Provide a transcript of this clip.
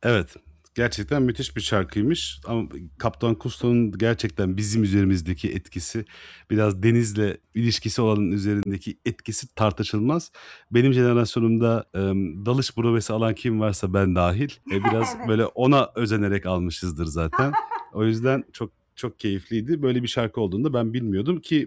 Evet, gerçekten müthiş bir şarkıymış ama Kaptan Cousteau'nun gerçekten bizim üzerimizdeki etkisi, biraz denizle ilişkisi olanın üzerindeki etkisi tartışılmaz. Benim jenerasyonumda, dalış brevesi alan kim varsa ben dâhil, biraz böyle Evet. ona özenerek almışızdır zaten. O yüzden çok çok keyifliydi. Böyle bir şarkı olduğunu da ben bilmiyordum ki